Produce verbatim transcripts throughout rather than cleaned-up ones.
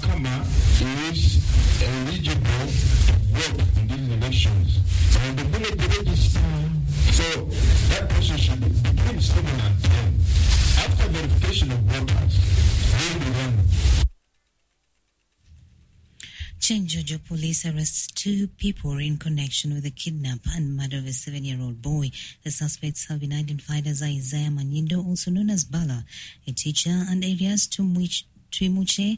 Makama is eligible to vote in these elections. And the bullet register, so that person should be between seven and ten. After verification of voters, they will run. Chenjojo police arrests two people in connection with the kidnap and murder of a seven-year-old boy. The suspects have been identified as Isaiah Manyindo, also known as Bala, a teacher, and Elias Twimuche,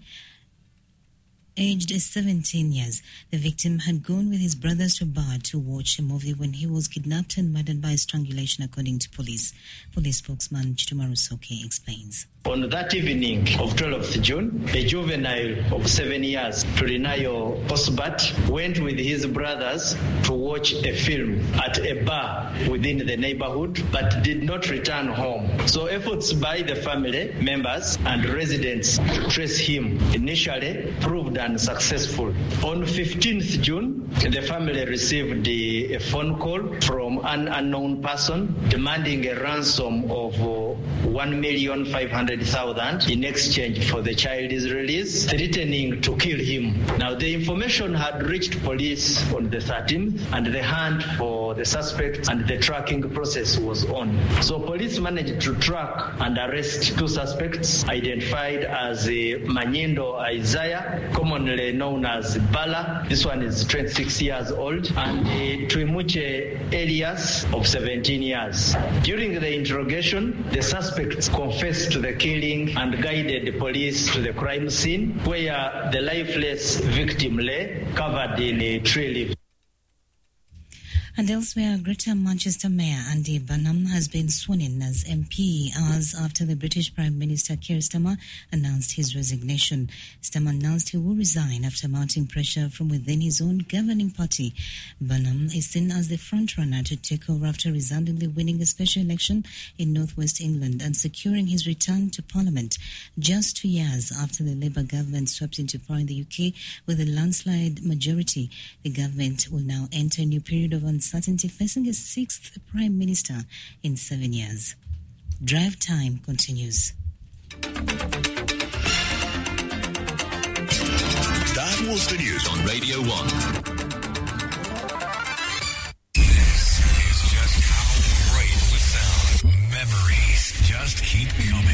aged seventeen years. The victim had gone with his brothers to a bar to watch a movie when he was kidnapped and murdered by strangulation, according to police. Police spokesman Chitumaru Soke explains. On that evening of twelfth of June, a juvenile of seven years, Turinayo Osbat, went with his brothers to watch a film at a bar within the neighborhood, but did not return home. So efforts by the family members and residents to trace him initially proved unsuccessful. On fifteenth of June, the family received a phone call from an unknown person demanding a ransom of one million five hundred thousand in exchange for the child's release, threatening to kill him. Now, the information had reached police on the thirteenth, and the hunt for the suspect and the tracking process was on. So police managed to track and arrest two suspects identified as uh, Manyindo Isaiah, commonly known as Bala. This one is twenty-six years old, and uh, Twimuche Elias of seventeen years. During the interrogation, the suspects confessed to the killing and guided the police to the crime scene, where the lifeless victim lay, covered in a tree leaf. And elsewhere, Greater Manchester Mayor Andy Burnham has been sworn in as M P hours after the British Prime Minister Keir Starmer announced his resignation. Starmer announced he will resign after mounting pressure from within his own governing party. Burnham is seen as the front-runner to take over after resoundingly winning a special election in northwest England and securing his return to Parliament just two years after the Labour government swept into power in the U K with a landslide majority. The government will now enter a new period of uncertainty. Uncertainty facing a sixth Prime Minister in seven years. Drive time continues. That was the news on Radio one.